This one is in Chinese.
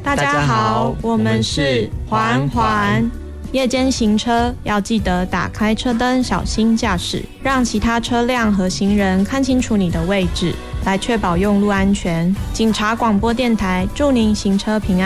大家好，我们是环环。夜间行车要记得打开车灯，小心驾驶，让其他车辆和行人看清楚你的位置，来确保用路安全。警察广播电台祝您行车平安。